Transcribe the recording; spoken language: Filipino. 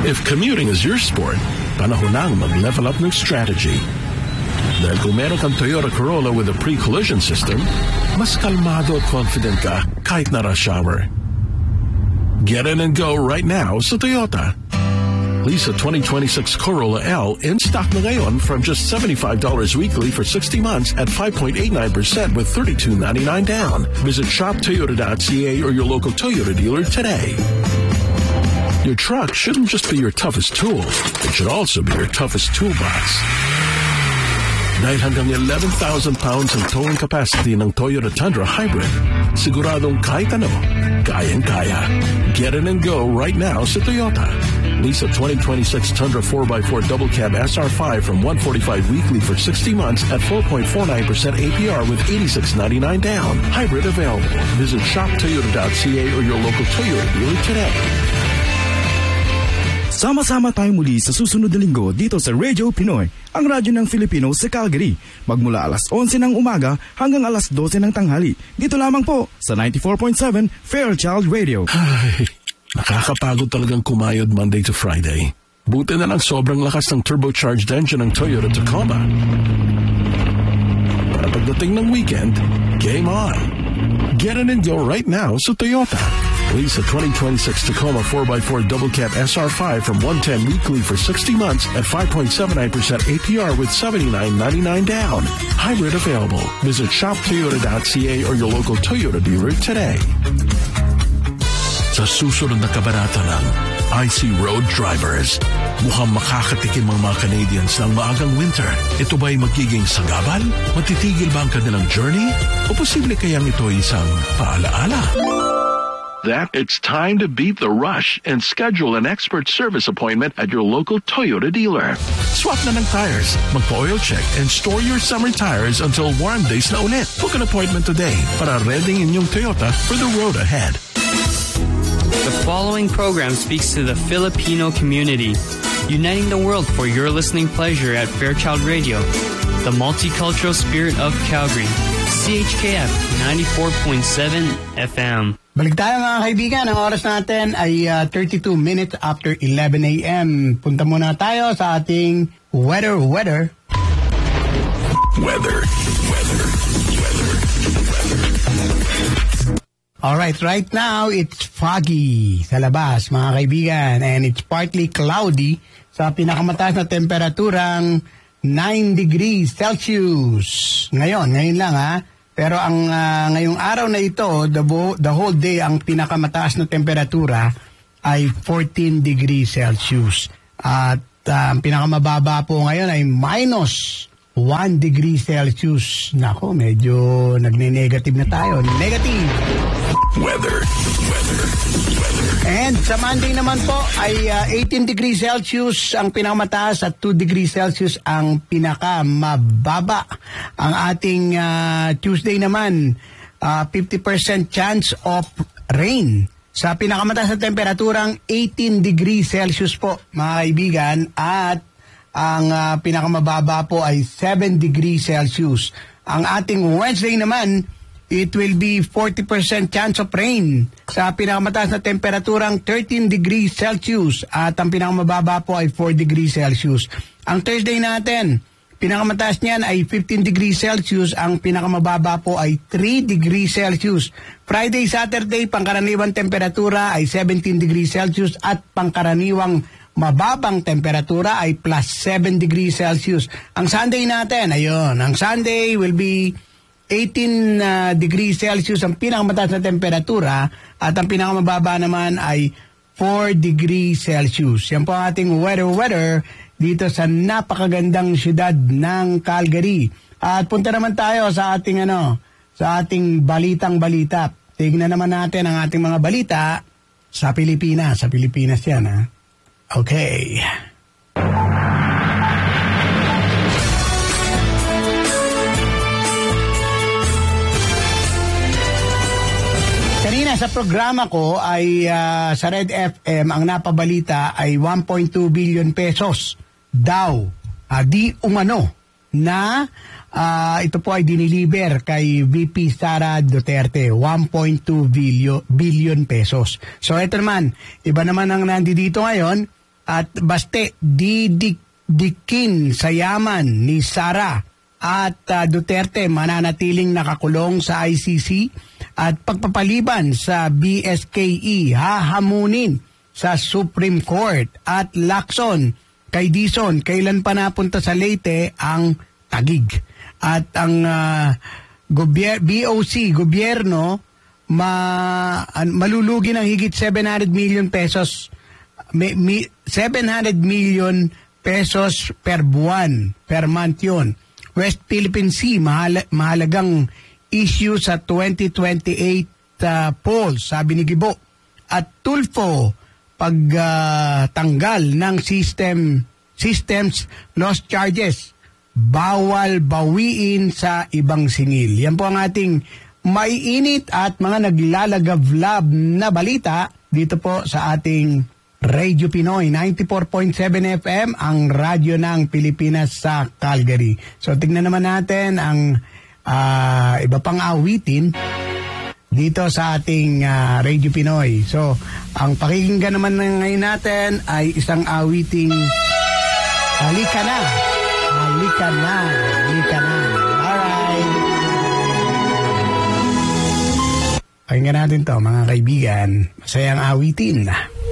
If commuting is your sport, panahon na mag-level up ng strategy. Dahil kung meron kang Toyota Corolla with a pre-collision system, mas kalmado at confident ka kahit na rush hour. Get in and go right now sa Toyota. Lease a 2026 Corolla L in stock na ngayon from just $75 weekly for 60 months at 5.89% with $32.99 down. Visit shoptoyota.ca or your local Toyota dealer today. Your truck shouldn't just be your toughest tool. It should also be your toughest toolbox. Dahil hanggang 11,000 pounds ang towing capacity ng Toyota Tundra Hybrid, siguradong kahit ano, kayang-kaya. Get in and go right now sa Toyota. Lease a 2026 Tundra 4x4 double cab SR5 from $145 weekly for 60 months at 4.49% APR with $86.99 down. Hybrid available. Visit shoptoyota.ca or your local Toyota dealer today. Sama-sama tayo muli sa susunod na linggo dito sa Radio Pinoy, ang radyo ng Filipino sa Calgary. Magmula alas 11 ng umaga hanggang alas 12 ng tanghali. Dito lamang po sa 94.7 Fairchild Radio. Ay, nakakapagod talagang kumayod Monday to Friday. Buti na lang sobrang lakas ng turbocharged engine ng Toyota Tacoma. Para pagdating ng weekend, game on. Get in and go right now sa Toyota. Lease a 2026 Tacoma 4x4 double cab SR5 from $110 weekly for 60 months at 5.79% APR with $79.99 down. Hybrid available. Visit shoptoyota.ca or your local Toyota dealer today. Sa susunod na kabanata ng Icy Road Drivers, mukhang makakatikim ang mga Canadians ng maagang winter. Ito ba'y magiging sagabal? Matitigil ba ang kanilang journey? O posible kayang ito isang paalaala? That it's time to beat the rush and schedule an expert service appointment at your local Toyota dealer. Swap na ng tires, magpa-oil check, and store your summer tires until warm days na ulit. Book an appointment today para ready inyong Toyota for the road ahead. The following program speaks to the Filipino community, uniting the world for your listening pleasure at Fairchild Radio, the multicultural spirit of Calgary, CHKF 94.7 FM. Balik tayo mga kaibigan, ang oras natin ay 32 minutes after 11 a.m. Punta muna tayo sa ating weather. Alright, right now it's foggy sa labas mga kaibigan and it's partly cloudy sa pinakamataas na temperaturang 9 degrees Celsius. Ngayon lang ha. Pero ang ngayong araw na ito, the whole day, ang pinakamataas na temperatura ay 14 degrees Celsius. At ang pinakamababa po ngayon ay minus 1 degree Celsius. Nako, medyo nagne-negative na tayo. Negative! Weather. And sa Monday naman po ay 18 degrees Celsius ang pinakamataas at 2 degrees Celsius ang pinakamababa. Ang ating Tuesday naman, 50% chance of rain. Sa pinakamataas na temperaturang 18 degrees Celsius po, mga kaibigan, at ang pinakamababa po ay 7 degrees Celsius. Ang ating Wednesday naman, it will be 40% chance of rain. Sa pinakamataas na temperaturang 13 degrees Celsius at ang pinakamababa po ay 4 degrees Celsius. Ang Thursday natin, pinakamataas niyan ay 15 degrees Celsius, ang pinakamababa po ay 3 degrees Celsius. Friday, Saturday, pangkaraniwang temperatura ay 17 degrees Celsius at pangkaraniwang mababang temperatura ay plus 7 degrees Celsius. Ang Sunday natin, ayun, ang Sunday will be 18 degrees Celsius ang pinakamataas na temperatura at ang pinakamababa naman ay 4 degrees Celsius. Yan po ang ating weather dito sa napakagandang syudad ng Calgary. At punta naman tayo sa ating sa ating balitang-balita. Tignan naman natin ang ating mga balita sa Pilipinas. Sa Pilipinas yan, ha? Okay. Kanina sa programa ko ay sa Red FM ang napabalita ay 1.2 billion pesos daw di umano na ito po ay diniliber kay VP Sara Duterte, 1.2 billion pesos. So ito naman, iba naman ang nandito ngayon, At Baste, didikin sa yaman ni Sara. At Duterte mananatiling nakakulong sa ICC. At pagpapaliban sa BSKE hahamunin sa Supreme Court. At Lacson, kay Dizon, kailan pa napunta sa Leyte ang Taguig. At ang BOC, gobyerno, malulugi ng higit 700 million pesos. 700 million pesos per buwan, per month yun. West Philippine Sea, mahalagang issue sa 2028 polls, sabi ni Gibo. At Tulfo, pagtanggal ng systems lost charges, bawal bawiin sa ibang singil. Yan po ang ating maiinit at mga naglalagablab na balita dito po sa ating Radio Pinoy 94.7 FM, ang radyo ng Pilipinas sa Calgary. So tignan naman natin ang iba pang awitin dito sa ating Radio Pinoy. So ang pakikinggan naman ngayon natin ay isang awiting Halika Na. Halika Na. Halika Na. Alright. Pakinggan natin to mga kaibigan. Masayang awitin.